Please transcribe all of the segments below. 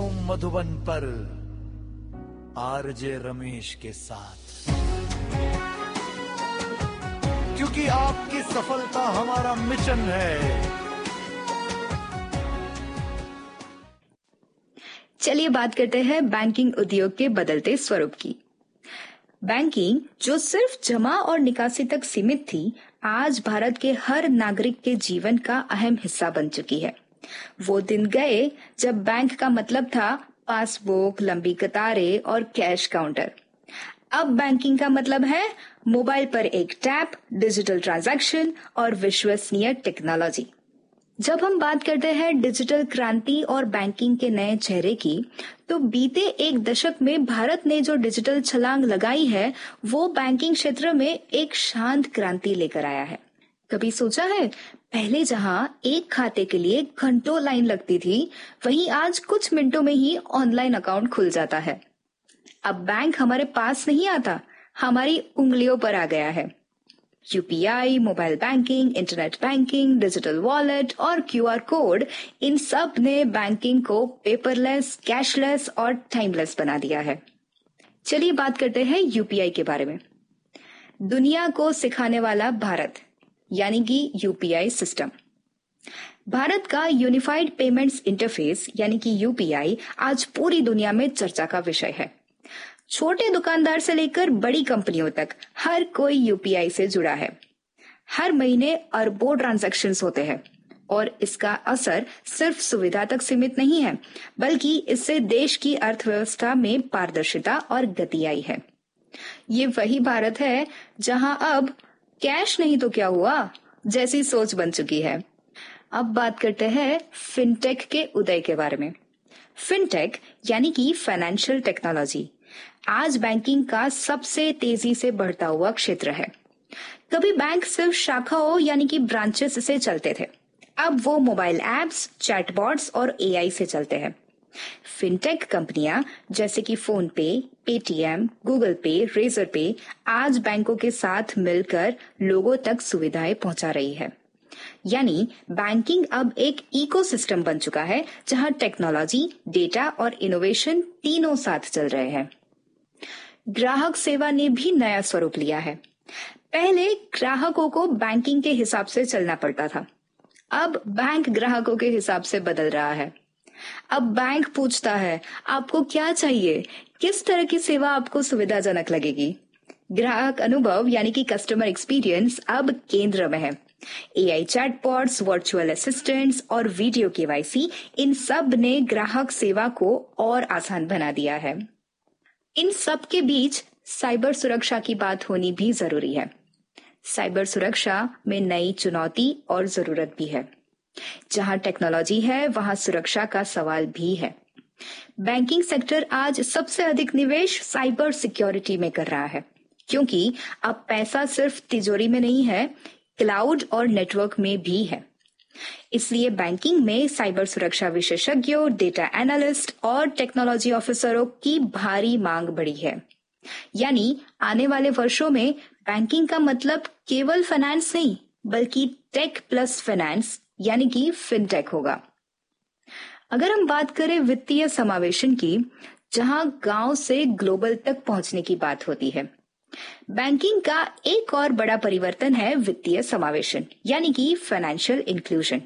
मधुबन पर आरजे रमेश के साथ, क्योंकि आपकी सफलता हमारा मिशन है। चलिए बात करते हैं बैंकिंग उद्योग के बदलते स्वरूप की। बैंकिंग जो सिर्फ जमा और निकासी तक सीमित थी, आज भारत के हर नागरिक के जीवन का अहम हिस्सा बन चुकी है। वो दिन गए जब बैंक का मतलब था पासबुक, लंबी कतारें और कैश काउंटर। अब बैंकिंग का मतलब है मोबाइल पर एक टैप, डिजिटल ट्रांजैक्शन और विश्वसनीय टेक्नोलॉजी। जब हम बात करते हैं डिजिटल क्रांति और बैंकिंग के नए चेहरे की, तो बीते एक दशक में भारत ने जो डिजिटल छलांग लगाई है, वो बैंकिंग क्षेत्र में एक शांत क्रांति लेकर आया है। कभी सोचा है, पहले जहां एक खाते के लिए घंटों लाइन लगती थी, वहीं आज कुछ मिनटों में ही ऑनलाइन अकाउंट खुल जाता है। अब बैंक हमारे पास नहीं आता, हमारी उंगलियों पर आ गया है। UPI, mobile banking, internet banking, digital wallet और क्यूआर कोड, इन सब ने बैंकिंग को पेपरलेस, कैशलेस और टाइमलेस बना दिया है। चलिए बात करते हैं यूपीआई के बारे में। दुनिया को सिखाने वाला भारत, यानी कि यूपीआई सिस्टम। भारत का यूनिफाइड पेमेंट्स इंटरफेस यानी कि यूपीआई आज पूरी दुनिया में चर्चा का विषय है। छोटे दुकानदार से लेकर बड़ी कंपनियों तक हर कोई यूपीआई से जुड़ा है। हर महीने अरबों ट्रांजैक्शंस होते हैं और इसका असर सिर्फ सुविधा तक सीमित नहीं है, बल्कि इससे देश की अर्थव्यवस्था में पारदर्शिता और गति आई है। ये वही भारत है जहां अब कैश नहीं तो क्या हुआ जैसी सोच बन चुकी है। अब बात करते हैं फिनटेक के उदय के बारे में। फिनटेक यानी कि फाइनेंशियल टेक्नोलॉजी आज बैंकिंग का सबसे तेजी से बढ़ता हुआ क्षेत्र है। कभी बैंक सिर्फ शाखाओं यानी कि ब्रांचेस से चलते थे, अब वो मोबाइल एप्स, चैटबॉट्स और एआई से चलते हैं। फिनटेक कंपनियां जैसे कि फोन पे, पेटीएम, गूगल पे, रेजर पे आज बैंकों के साथ मिलकर लोगों तक सुविधाएं पहुंचा रही है। यानी बैंकिंग अब एक इकोसिस्टम बन चुका है जहां टेक्नोलॉजी, डेटा और इनोवेशन तीनों साथ चल रहे हैं। ग्राहक सेवा ने भी नया स्वरूप लिया है। पहले ग्राहकों को बैंकिंग के हिसाब से चलना पड़ता था, अब बैंक ग्राहकों के हिसाब से बदल रहा है। अब बैंक पूछता है, आपको क्या चाहिए, किस तरह की सेवा आपको सुविधाजनक लगेगी। ग्राहक अनुभव यानी कि कस्टमर एक्सपीरियंस अब केंद्र में है। एआई चैटबॉट्स, वर्चुअल असिस्टेंट्स और वीडियो केवाईसी, इन सब ने ग्राहक सेवा को और आसान बना दिया है। इन सब के बीच साइबर सुरक्षा की बात होनी भी जरूरी है। साइबर सुरक्षा में नई चुनौती और जरूरत भी है। जहां टेक्नोलॉजी है, वहां सुरक्षा का सवाल भी है। बैंकिंग सेक्टर आज सबसे अधिक निवेश साइबर सिक्योरिटी में कर रहा है, क्योंकि अब पैसा सिर्फ तिजोरी में नहीं है, क्लाउड और नेटवर्क में भी है। इसलिए बैंकिंग में साइबर सुरक्षा विशेषज्ञों, डेटा एनालिस्ट और टेक्नोलॉजी ऑफिसरों की भारी मांग बढ़ी है। यानी आने वाले वर्षों में बैंकिंग का मतलब केवल फाइनेंस नहीं, बल्कि टेक प्लस फाइनेंस यानी कि फिनटेक होगा। अगर हम बात करें वित्तीय समावेशन की, जहां गांव से ग्लोबल तक पहुंचने की बात होती है, बैंकिंग का एक और बड़ा परिवर्तन है वित्तीय समावेशन यानी कि फाइनेंशियल इंक्लूजन।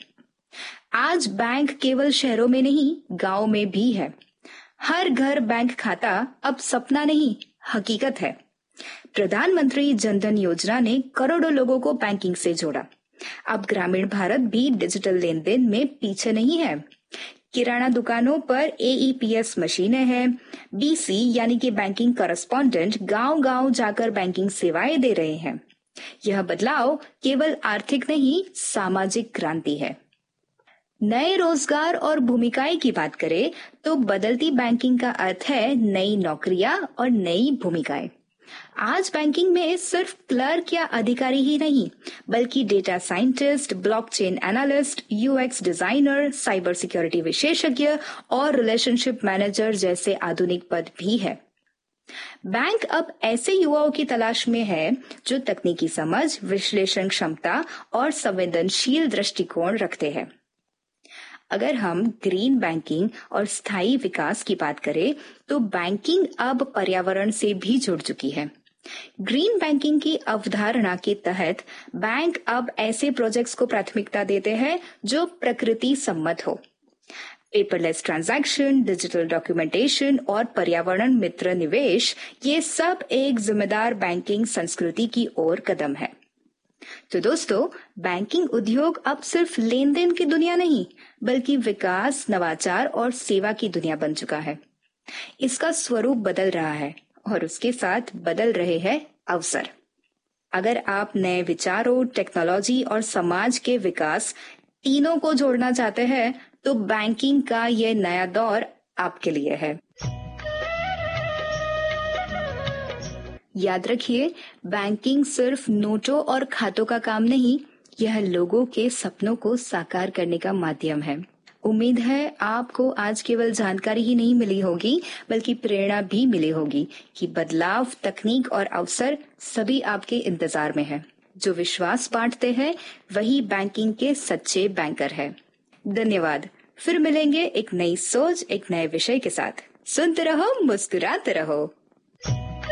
आज बैंक केवल शहरों में नहीं, गांव में भी है। हर घर बैंक खाता अब सपना नहीं, हकीकत है। प्रधानमंत्री जनधन योजना ने करोड़ों लोगों को बैंकिंग से जोड़ा। अब ग्रामीण भारत भी डिजिटल लेन देन में पीछे नहीं है। किराना दुकानों पर एईपीएस मशीनें हैं। बीसी यानी कि बैंकिंग कॉरेस्पॉन्डेंट गांव-गांव जाकर बैंकिंग सेवाएं दे रहे हैं। यह बदलाव केवल आर्थिक नहीं, सामाजिक क्रांति है। नए रोजगार और भूमिकाएं की बात करें तो बदलती बैंकिंग का अर्थ है नई नौकरियां और नई भूमिकाएं। आज बैंकिंग में सिर्फ क्लर्क या अधिकारी ही नहीं, बल्कि data scientist, blockchain analyst, UX designer, cyber security विशेषज्ञ और रिलेशनशिप मैनेजर जैसे आधुनिक पद भी है। बैंक अब ऐसे युवाओं की तलाश में है जो तकनीकी समझ, विश्लेषण क्षमता और संवेदनशील दृष्टिकोण रखते हैं। अगर हम ग्रीन बैंकिंग और स्थायी विकास की बात करें तो बैंकिंग अब पर्यावरण से भी जुड़ चुकी है। ग्रीन बैंकिंग की अवधारणा के तहत बैंक अब ऐसे प्रोजेक्ट्स को प्राथमिकता देते हैं जो प्रकृति सम्मत हो। पेपरलेस ट्रांजैक्शन, डिजिटल डॉक्यूमेंटेशन और पर्यावरण मित्र निवेश, ये सब एक जिम्मेदार बैंकिंग संस्कृति की ओर कदम है। तो दोस्तों, बैंकिंग उद्योग अब सिर्फ लेन देन की दुनिया नहीं, बल्कि विकास, नवाचार और सेवा की दुनिया बन चुका है। इसका स्वरूप बदल रहा है और उसके साथ बदल रहे हैं अवसर। अगर आप नए विचारों, टेक्नोलॉजी और समाज के विकास तीनों को जोड़ना चाहते हैं तो बैंकिंग का ये नया दौर आपके लिए है। याद रखिए, बैंकिंग सिर्फ नोटों और खातों का काम नहीं, यह लोगों के सपनों को साकार करने का माध्यम है। उम्मीद है आपको आज केवल जानकारी ही नहीं मिली होगी, बल्कि प्रेरणा भी मिली होगी कि बदलाव, तकनीक और अवसर सभी आपके इंतजार में है। जो विश्वास बांटते हैं वही बैंकिंग के सच्चे बैंकर है। धन्यवाद। फिर मिलेंगे एक नई सोच, एक नए विषय के साथ। सुनते रहो, मुस्कुराते रहो।